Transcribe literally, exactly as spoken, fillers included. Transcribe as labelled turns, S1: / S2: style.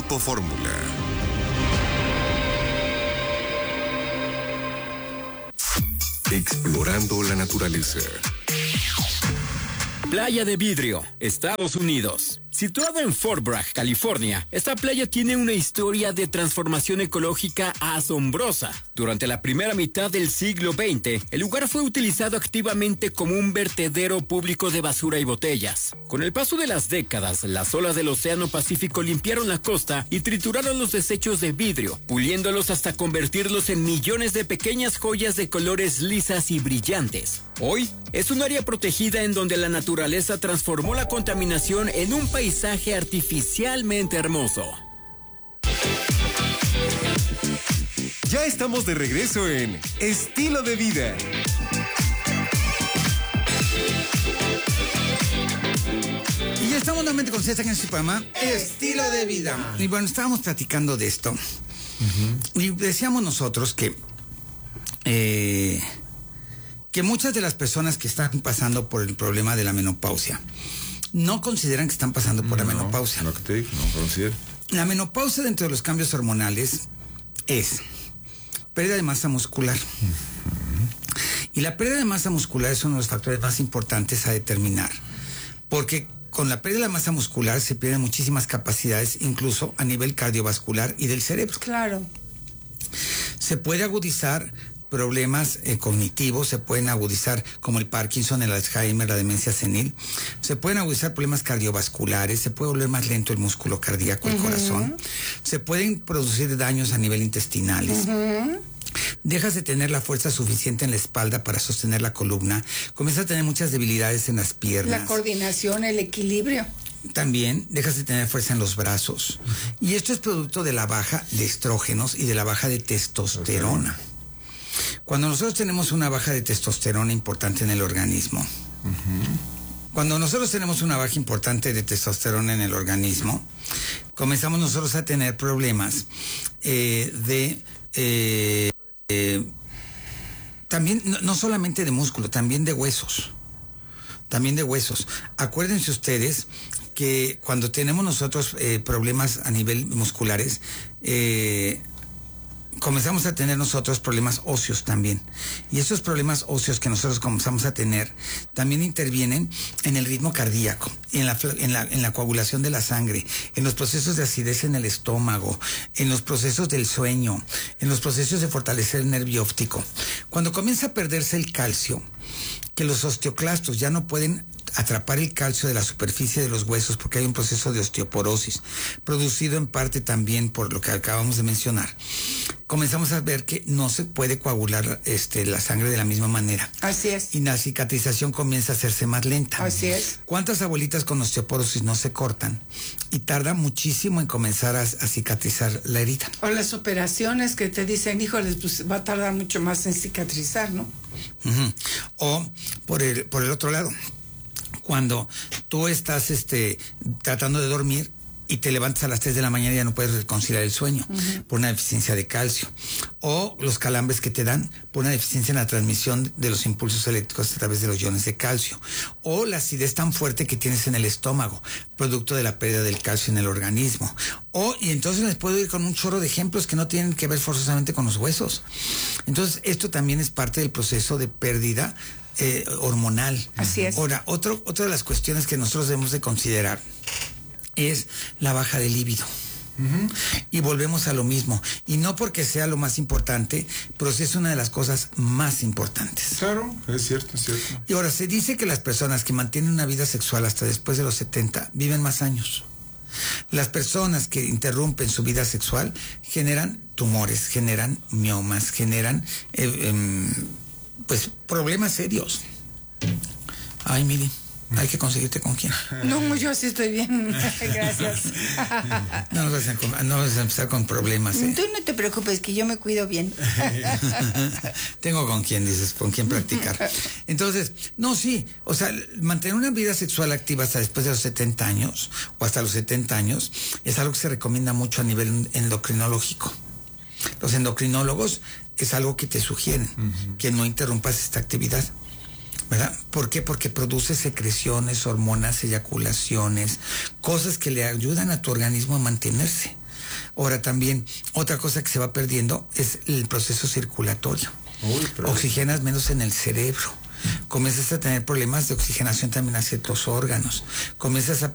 S1: Grupo Fórmula. Explorando la naturaleza.
S2: Playa de Vidrio, Estados Unidos. Situada en Fort Bragg, California, esta playa tiene una historia de transformación ecológica asombrosa. Durante la primera mitad del siglo veinte, el lugar fue utilizado activamente como un vertedero público de basura y botellas. Con el paso de las décadas, las olas del Océano Pacífico limpiaron la costa y trituraron los desechos de vidrio, puliéndolos hasta convertirlos en millones de pequeñas joyas de colores lisas y brillantes. Hoy, es un área protegida en donde la naturaleza transformó la contaminación en un paisaje artificialmente hermoso.
S1: Ya estamos de regreso en Estilo de Vida.
S3: Y ya estamos nuevamente con ustedes en este programa Estilo de Vida. Y bueno, estábamos platicando de esto. Uh-huh. Y decíamos nosotros que eh, que muchas de las personas que están pasando por el problema de la menopausia no consideran que están pasando por no, la menopausia.
S4: No, que te digo, no considero.
S3: La menopausia dentro de los cambios hormonales es pérdida de masa muscular. Uh-huh. Y la pérdida de masa muscular es uno de los factores más importantes a determinar. Porque con la pérdida de masa muscular se pierden muchísimas capacidades, incluso a nivel cardiovascular y del cerebro.
S5: Claro.
S3: Se puede agudizar problemas eh, cognitivos, se pueden agudizar como el Parkinson, el Alzheimer, la demencia senil, se pueden agudizar problemas cardiovasculares, se puede volver más lento el músculo cardíaco, el uh-huh. corazón, se pueden producir daños a nivel intestinales. Uh-huh. Dejas de tener la fuerza suficiente en la espalda para sostener la columna, comienzas a tener muchas debilidades en las piernas.
S5: La coordinación, el equilibrio.
S3: También dejas de tener fuerza en los brazos. Uh-huh. Y esto es producto de la baja de estrógenos y de la baja de testosterona. Okay. Cuando nosotros tenemos una baja de testosterona importante en el organismo, uh-huh. cuando nosotros tenemos una baja importante de testosterona en el organismo, comenzamos nosotros a tener problemas eh, de... Eh, eh, también, no, no solamente de músculo, también de huesos. También de huesos. Acuérdense ustedes que cuando tenemos nosotros eh, problemas a nivel musculares, eh, comenzamos a tener nosotros problemas óseos también. Y esos problemas óseos que nosotros comenzamos a tener también intervienen en el ritmo cardíaco, en la, en la, en la coagulación de la sangre, en los procesos de acidez en el estómago, en los procesos del sueño, en los procesos de fortalecer el nervio óptico. Cuando comienza a perderse el calcio, que los osteoclastos ya no pueden atrapar el calcio de la superficie de los huesos porque hay un proceso de osteoporosis, producido en parte también por lo que acabamos de mencionar. Comenzamos a ver que no se puede coagular este, la sangre de la misma manera.
S5: Así es.
S3: Y la cicatrización comienza a hacerse más lenta.
S5: Así es.
S3: ¿Cuántas abuelitas con osteoporosis no se cortan? Y tarda muchísimo en comenzar a, a cicatrizar la herida.
S5: O las operaciones que te dicen, híjole, pues va a tardar mucho más en cicatrizar, ¿no?
S3: Uh-huh. O por el, por el otro lado, cuando tú estás este, tratando de dormir y te levantas a las tres de la mañana y ya no puedes conciliar el sueño uh-huh. por una deficiencia de calcio, o los calambres que te dan por una deficiencia en la transmisión de los impulsos eléctricos a través de los iones de calcio, o la acidez tan fuerte que tienes en el estómago, producto de la pérdida del calcio en el organismo, o, y entonces les puedo ir con un chorro de ejemplos que no tienen que ver forzosamente con los huesos. Entonces esto también es parte del proceso de pérdida eh, hormonal.
S5: Así es.
S3: Ahora, otro, otra de las cuestiones que nosotros debemos de considerar es la baja de líbido. Uh-huh. Y volvemos a lo mismo. Y no porque sea lo más importante, pero sí es una de las cosas más importantes.
S4: Claro, es cierto, es cierto.
S3: Y ahora, se dice que las personas que mantienen una vida sexual hasta después de los setenta viven más años. Las personas que interrumpen su vida sexual generan tumores, generan miomas, generan eh, eh, pues problemas serios. Ay, mire, hay que conseguirte con quién.
S5: No, yo sí estoy bien. Gracias.
S3: No vas a, no vas a empezar con problemas. ¿eh?
S5: Tú no te preocupes, que yo me cuido bien.
S3: Tengo con quién, dices, con quién practicar. Entonces, no, sí, o sea, mantener una vida sexual activa hasta después de los setenta años o hasta los setenta años es algo que se recomienda mucho a nivel endocrinológico. Los endocrinólogos es algo que te sugieren, uh-huh. que no interrumpas esta actividad. ¿Verdad? ¿Por qué? Porque produce secreciones, hormonas, eyaculaciones, cosas que le ayudan a tu organismo a mantenerse. Ahora también, otra cosa que se va perdiendo es el proceso circulatorio.
S4: Uy, pero-
S3: Oxigenas menos en el cerebro. Comienzas a tener problemas de oxigenación también a ciertos órganos. Comienzas a